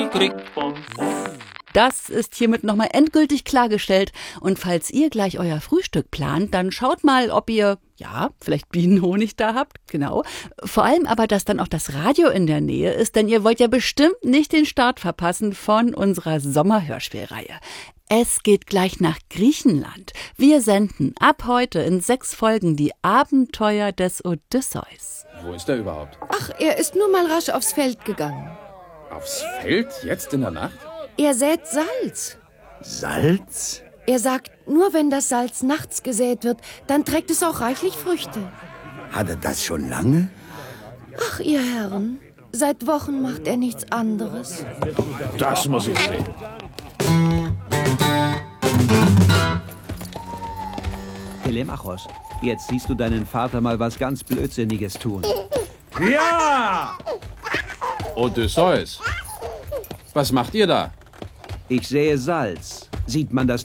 Das ist hiermit nochmal endgültig klargestellt. Und falls ihr gleich euer Frühstück plant, dann schaut mal, ob ihr, ja, vielleicht Bienenhonig da habt, genau. Vor allem aber, dass dann auch das Radio in der Nähe ist, denn ihr wollt ja bestimmt nicht den Start verpassen von unserer Sommerhörspielreihe. Es geht gleich nach Griechenland. Wir senden ab heute in 6 Folgen die Abenteuer des Odysseus. Wo ist er überhaupt? Ach, er ist nur mal rasch aufs Feld gegangen. Aufs Feld? Jetzt in der Nacht? Er sät Salz. Salz? Er sagt, nur wenn das Salz nachts gesät wird, dann trägt es auch reichlich Früchte. Hat er das schon lange? Ach, ihr Herren, seit Wochen macht er nichts anderes. Das muss ich sehen. Telemachos, jetzt siehst du deinen Vater mal was ganz Blödsinniges tun. Ja! Odysseus, was macht ihr da? Ich sähe Salz. Sieht man das